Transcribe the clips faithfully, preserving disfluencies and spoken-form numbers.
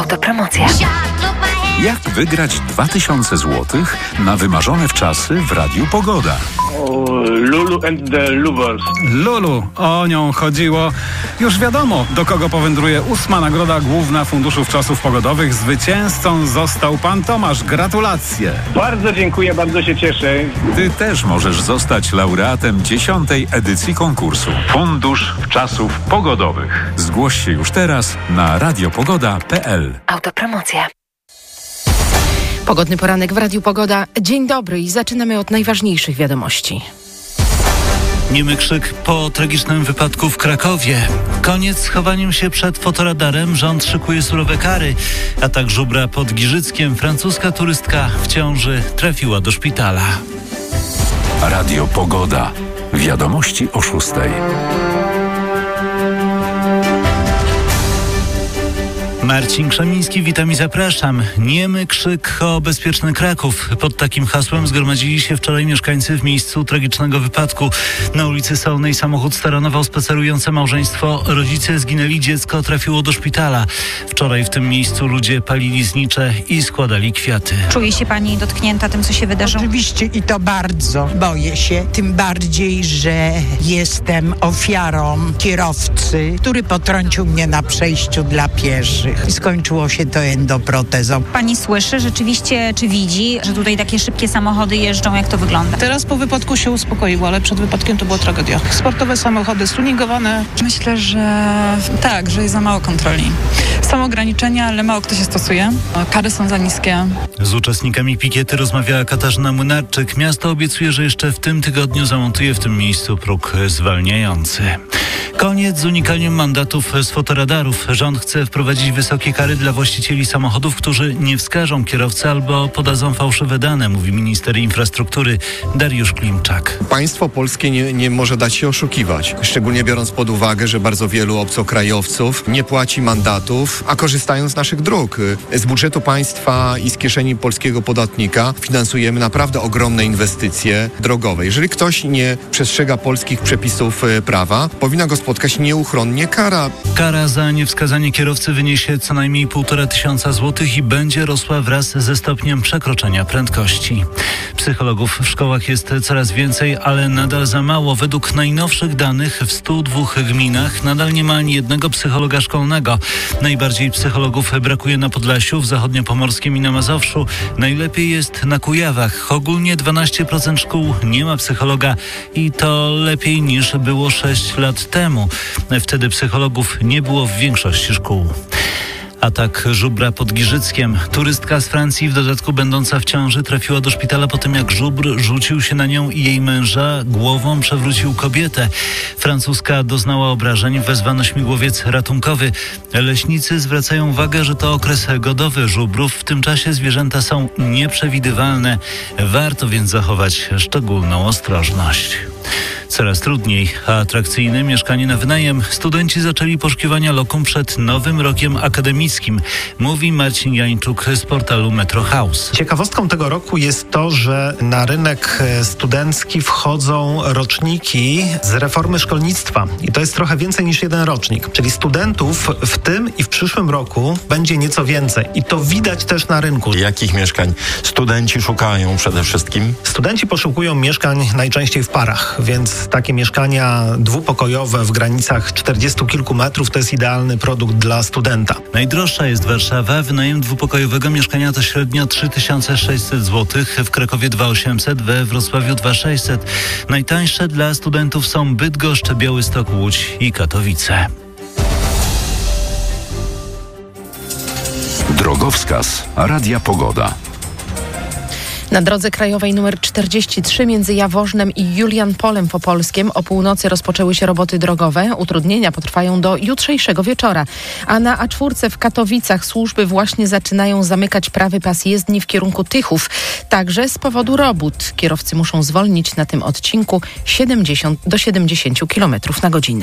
Autopromocja. Jak wygrać dwa tysiące złotych na wymarzone wczasy w Radiu Pogoda? Lulu and the Lovers. Lulu, o nią chodziło. Już wiadomo, do kogo powędruje ósma nagroda główna Funduszu Wczasów Pogodowych. Zwycięzcą został pan Tomasz. Gratulacje. Bardzo dziękuję, bardzo się cieszę. Ty też możesz zostać laureatem dziesiątej edycji konkursu Fundusz Wczasów Pogodowych. Zgłoś się już teraz na radiopogoda kropka p l. Autopromocja. Pogodny poranek w Radiu Pogoda. Dzień dobry i zaczynamy od najważniejszych wiadomości. Niemy krzyk po tragicznym wypadku w Krakowie. Koniec z chowaniem się przed fotoradarem. Rząd szykuje surowe kary. Atak żubra pod Giżyckiem. Francuska turystka w ciąży trafiła do szpitala. Radio Pogoda. Wiadomości o szóstej. Marcin Krzemiński, witam i zapraszam. Niemy krzyk o bezpieczny Kraków. Pod takim hasłem zgromadzili się wczoraj mieszkańcy w miejscu tragicznego wypadku. Na ulicy Solnej samochód staranował spacerujące małżeństwo. Rodzice zginęli, dziecko trafiło do szpitala. Wczoraj w tym miejscu ludzie palili znicze i składali kwiaty. Czuje się pani dotknięta tym, co się wydarzyło? Oczywiście i to bardzo. Boję się, tym bardziej, że jestem ofiarą kierowcy, który potrącił mnie na przejściu dla pieszych. I skończyło się to endoprotezą. Pani słyszy rzeczywiście, czy widzi, że tutaj takie szybkie samochody jeżdżą? Jak to wygląda? Teraz po wypadku się uspokoiło, ale przed wypadkiem to była tragedia. Sportowe samochody, stuningowane. Myślę, że tak, że jest za mało kontroli. Są ograniczenia, ale mało kto się stosuje. Kary są za niskie. Z uczestnikami pikiety rozmawiała Katarzyna Młynarczyk. Miasto obiecuje, że jeszcze w tym tygodniu zamontuje w tym miejscu próg zwalniający. Koniec z unikaniem mandatów z fotoradarów. Rząd chce wprowadzić wysokie kary dla właścicieli samochodów, którzy nie wskażą kierowcy albo podadzą fałszywe dane, mówi minister infrastruktury Dariusz Klimczak. Państwo polskie nie, nie może dać się oszukiwać. Szczególnie biorąc pod uwagę, że bardzo wielu obcokrajowców nie płaci mandatów, a korzystają z naszych dróg. Z budżetu państwa i z kieszeni polskiego podatnika finansujemy naprawdę ogromne inwestycje drogowe. Jeżeli ktoś nie przestrzega polskich przepisów prawa, powinna go spotkać nieuchronnie kara. Kara za niewskazanie kierowcy wyniesie co najmniej półtora tysiąca złotych i będzie rosła wraz ze stopniem przekroczenia prędkości. Psychologów w szkołach jest coraz więcej, ale nadal za mało. Według najnowszych danych w stu dwóch gminach nadal nie ma ani jednego psychologa szkolnego. Najbardziej psychologów brakuje na Podlasiu, w Zachodniopomorskim i na Mazowszu. Najlepiej jest na Kujawach. Ogólnie dwanaście procent szkół nie ma psychologa i to lepiej niż było sześć lat temu. Wtedy psychologów nie było w większości szkół. Atak żubra pod Giżyckiem. Turystka z Francji, w dodatku będąca w ciąży, trafiła do szpitala po tym, jak żubr rzucił się na nią i jej męża. Głową przewrócił kobietę. Francuska doznała obrażeń. Wezwano śmigłowiec ratunkowy. Leśnicy zwracają uwagę, że to okres godowy żubrów. W tym czasie zwierzęta są nieprzewidywalne. Warto więc zachować szczególną ostrożność. Coraz trudniej, a atrakcyjne mieszkanie na wynajem. Studenci zaczęli poszukiwania lokum przed nowym rokiem akademickim, mówi Marcin Jańczuk z portalu Metro House. Ciekawostką tego roku jest to, że na rynek studencki wchodzą roczniki z reformy szkolnictwa. I to jest trochę więcej niż jeden rocznik. Czyli studentów w tym i w przyszłym roku będzie nieco więcej. I to widać też na rynku. Jakich mieszkań studenci szukają przede wszystkim? Studenci poszukują mieszkań najczęściej w parach, więc takie mieszkania dwupokojowe w granicach czterdziestu kilku metrów to jest idealny produkt dla studenta. Najdroższa jest Warszawa. Wynajem dwupokojowego mieszkania to średnio trzy tysiące sześćset złotych, w Krakowie dwa tysiące osiemset, we Wrocławiu dwa tysiące sześćset. Najtańsze dla studentów są Bydgoszcz, Białystok, Łódź i Katowice. Drogowskaz Radia Pogoda. Na drodze krajowej nr czterdzieści trzy między Jaworznem i Julianpolem Popolskiem o północy rozpoczęły się roboty drogowe. Utrudnienia potrwają do jutrzejszego wieczora. A na A cztery w Katowicach służby właśnie zaczynają zamykać prawy pas jezdni w kierunku Tychów. Także z powodu robót. Kierowcy muszą zwolnić na tym odcinku siedemdziesiąt do siedemdziesięciu kilometrów na godzinę.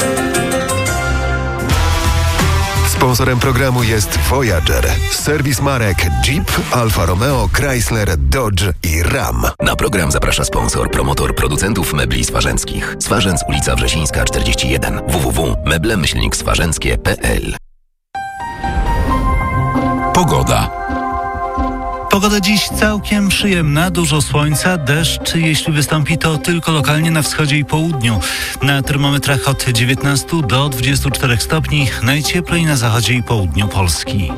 Sponsorem programu jest Voyager, serwis marek Jeep, Alfa Romeo, Chrysler, Dodge i Ram. Na program zaprasza sponsor, promotor producentów mebli swarzęckich. Swarzędz, ulica Wrzesińska czterdzieści jeden. w w w kropka meble myślnik swarzęckie kropka p l Pogoda. Pogoda dziś całkiem przyjemna, dużo słońca, deszcz, jeśli wystąpi to tylko lokalnie na wschodzie i południu. Na termometrach od dziewiętnastu do dwudziestu czterech stopni, najcieplej na zachodzie i południu Polski.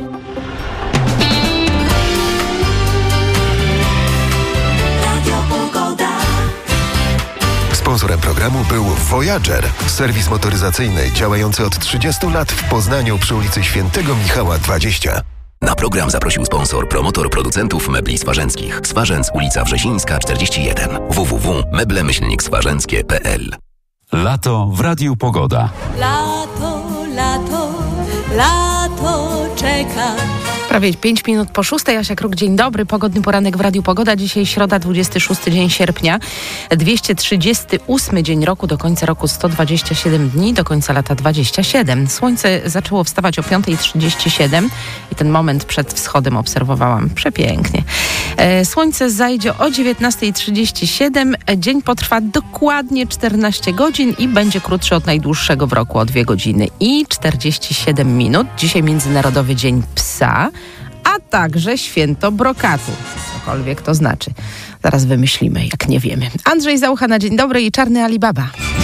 Sponsorem programu był Voyager, serwis motoryzacyjny działający od trzydziestu lat w Poznaniu przy ulicy Świętego Michała dwadzieścia. Na program zaprosił sponsor, promotor producentów mebli swarzęckich. Swarzędz, ulica Wrzesińska czterdzieści jeden. w w w kropka meble myślnik swarzęckie kropka p l. Lato w Radiu Pogoda. Lato, lato, lato czeka. Prawie pięć minut po szóstej. Asia Kruk, dzień dobry. Pogodny poranek w Radiu Pogoda. Dzisiaj środa, dwudziesty szósty dzień sierpnia. dwieście trzydziesty ósmy dzień roku. Do końca roku sto dwadzieścia siedem dni. Do końca lata dwadzieścia siedem. Słońce zaczęło wstawać o piąta trzydzieści siedem i ten moment przed wschodem obserwowałam przepięknie. E, słońce zajdzie o dziewiętnasta trzydzieści siedem. Dzień potrwa dokładnie czternaście godzin i będzie krótszy od najdłuższego w roku o dwie godziny i czterdzieści siedem minut. Dzisiaj Międzynarodowy Dzień Psa, a także święto brokatu. Cokolwiek to znaczy. Zaraz wymyślimy, jak nie wiemy. Andrzej Zaucha na dzień dobry i Czarny Alibaba.